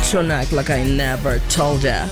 Don't act like I never told ya.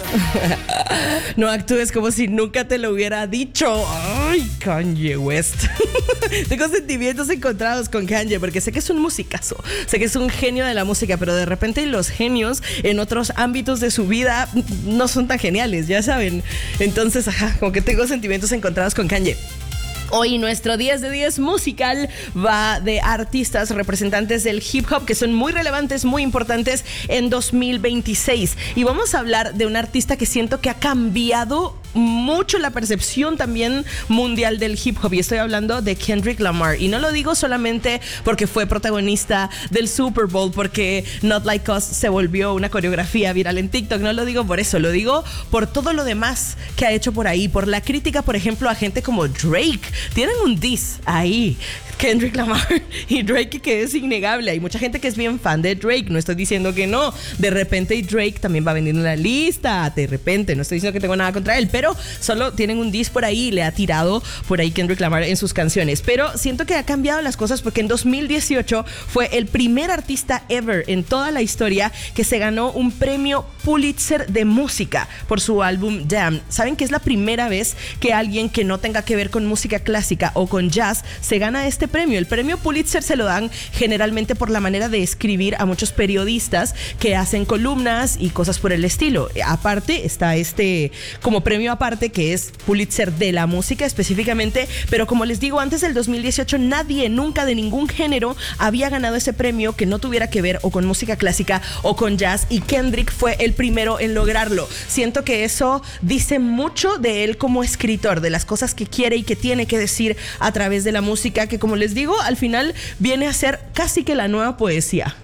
No actúes como si nunca te lo hubiera dicho. Ay, Kanye West. Tengo sentimientos encontrados con Kanye porque sé que es un musicazo, sé que es un genio de la música, pero de repente los genios en otros ámbitos de su vida no son tan geniales, ya saben. Entonces, como que tengo sentimientos encontrados con Kanye. Hoy nuestro 10 de 10 musical va de artistas representantes del hip hop que son muy relevantes, muy importantes en 2026. Y vamos a hablar de un artista que siento que ha cambiado mucho la percepción también mundial del hip hop, y estoy hablando de Kendrick Lamar. Y no lo digo solamente porque fue protagonista del Super Bowl, porque Not Like Us se volvió una coreografía viral en TikTok. No lo digo por eso, lo digo por todo lo demás que ha hecho por ahí, por la crítica, por ejemplo, a gente como Drake. Tienen un diss ahí, Kendrick Lamar y Drake, que es innegable. Hay mucha gente que es bien fan de Drake, no estoy diciendo que no. De repente Drake también va a venir en la lista, de repente, no estoy diciendo que tengo nada contra él, pero solo tienen un diss por ahí, le ha tirado por ahí Kendrick Lamar en sus canciones. Pero siento que ha cambiado las cosas porque en 2018 fue el primer artista ever en toda la historia que se ganó un premio Pulitzer de música por su álbum Damn. ¿Saben que es la primera vez que alguien que no tenga que ver con música clásica o con jazz se gana este premio? El premio Pulitzer se lo dan generalmente por la manera de escribir a muchos periodistas que hacen columnas y cosas por el estilo. Aparte está este como premio aparte que es Pulitzer de la música específicamente, pero como les digo, antes del 2018 nadie nunca de ningún género había ganado ese premio que no tuviera que ver o con música clásica o con jazz, y Kendrick fue el primero en lograrlo. Siento que eso dice mucho de él como escritor, de las cosas que quiere y que tiene que decir a través de la música, que como les digo, al final viene a ser casi que la nueva poesía.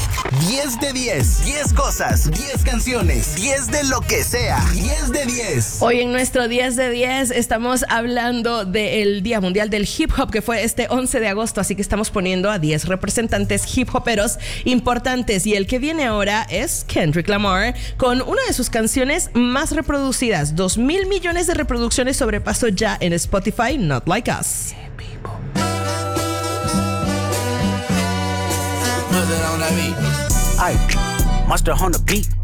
10 de 10, 10 cosas, 10 canciones, 10 de lo que sea, 10 de 10. Hoy en nuestro 10 de 10 estamos hablando del Día Mundial del Hip Hop, que fue este 11 de agosto, así que estamos poniendo a 10 representantes hip hoperos importantes, y el que viene ahora es Kendrick Lamar con una de sus canciones más reproducidas. 2,000 millones de reproducciones sobrepasó ya en Spotify, Not Like Us. Ay, Master on the beat.